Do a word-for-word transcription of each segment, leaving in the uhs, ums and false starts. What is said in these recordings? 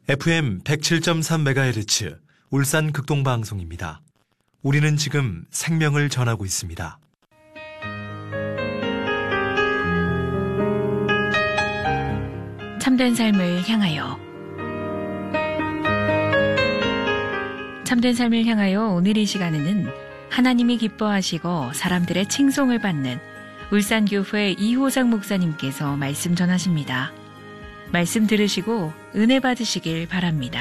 에프엠 백칠 점 삼 메가헤르츠 울산 극동방송입니다. 우리는 지금 생명을 전하고 있습니다. 참된 삶을 향하여 참된 삶을 향하여 오늘 이 시간에는 하나님이 기뻐하시고 사람들의 칭송을 받는 울산교회 이호상 목사님께서 말씀 전하십니다. 말씀 들으시고 은혜 받으시길 바랍니다.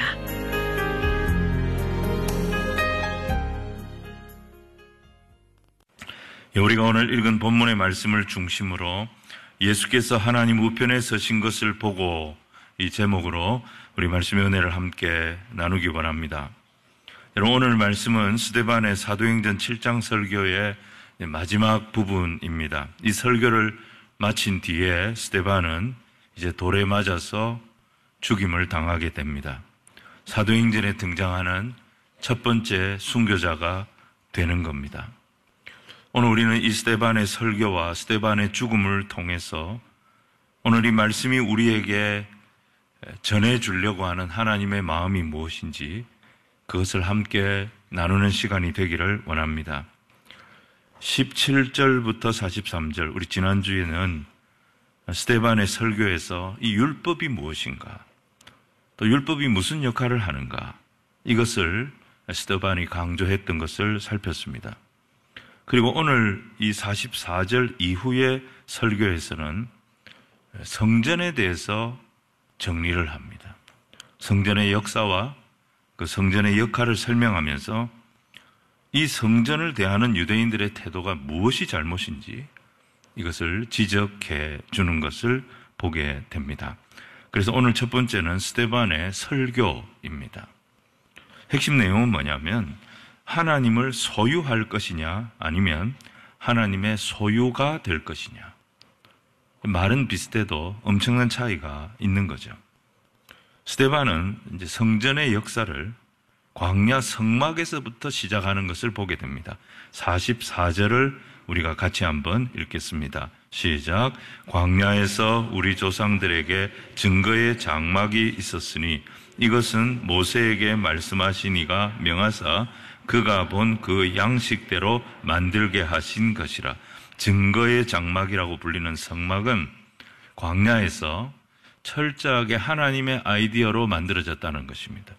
우리가 오늘 읽은 본문의 말씀을 중심으로 예수께서 하나님 우편에 서신 것을 보고 이 제목으로 우리 말씀의 은혜를 함께 나누기 원합니다. 여러분, 오늘 말씀은 스데반의 사도행전 칠 장 설교의 마지막 부분입니다. 이 설교를 마친 뒤에 스데반은 이제 돌에 맞아서 죽임을 당하게 됩니다. 사도행전에 등장하는 첫 번째 순교자가 되는 겁니다. 오늘 우리는 이 스데반의 설교와 스데반의 죽음을 통해서 오늘 이 말씀이 우리에게 전해주려고 하는 하나님의 마음이 무엇인지 그것을 함께 나누는 시간이 되기를 원합니다. 십칠 절부터 사십삼 절, 우리 지난주에는 스데반의 설교에서 이 율법이 무엇인가, 또 율법이 무슨 역할을 하는가, 이것을 스데반이 강조했던 것을 살폈습니다. 그리고 오늘 이 사십사 절 이후의 설교에서는 성전에 대해서 정리를 합니다. 성전의 역사와 그 성전의 역할을 설명하면서 이 성전을 대하는 유대인들의 태도가 무엇이 잘못인지 이것을 지적해 주는 것을 보게 됩니다. 그래서 오늘 첫 번째는 스데반의 설교입니다. 핵심 내용은 뭐냐면 하나님을 소유할 것이냐 아니면 하나님의 소유가 될 것이냐. 말은 비슷해도 엄청난 차이가 있는 거죠. 스데반은 이제 성전의 역사를 광야 성막에서부터 시작하는 것을 보게 됩니다. 사십사 절을 우리가 같이 한번 읽겠습니다. 시작. 광야에서 우리 조상들에게 증거의 장막이 있었으니 이것은 모세에게 말씀하시니가 명하사 그가 본 그 양식대로 만들게 하신 것이라. 증거의 장막이라고 불리는 성막은 광야에서 철저하게 하나님의 아이디어로 만들어졌다는 것입니다.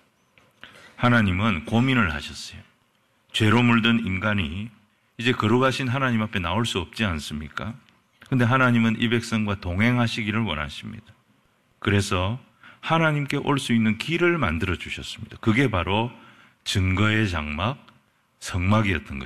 하나님은 고민을 하셨어요. 죄로 물든 인간이 이제 거룩하신 하나님 앞에 나올 수 없지 않습니까? 그런데 하나님은 이 백성과 동행하시기를 원하십니다. 그래서 하나님께 올 수 있는 길을 만들어 주셨습니다. 그게 바로 증거의 장막, 성막이었던